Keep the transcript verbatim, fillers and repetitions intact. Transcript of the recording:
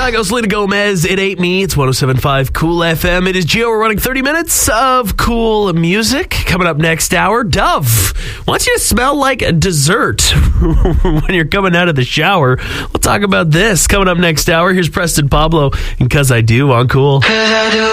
Chicago, Selena Gomez, It Ain't Me. It's one oh seven point five Cool F M. It is Gio. We're running thirty minutes of cool music. Coming up next hour, Dove wants you to smell like a dessert when you're coming out of the shower. We'll talk about this coming up next hour. Here's Preston Pablo and 'Cause I Do on Cool.